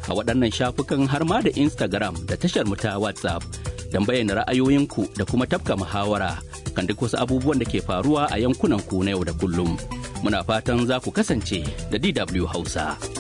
a waɗannan shafukan har ma da Instagram da tashar mu ta WhatsApp don bayyana ra'ayoyinku da kuma tafka muhawara kan duk wasu abubuwan da ke faruwa a yankunan ku na yau da kullum. Muna fatan za ku kasance da DW Hausa.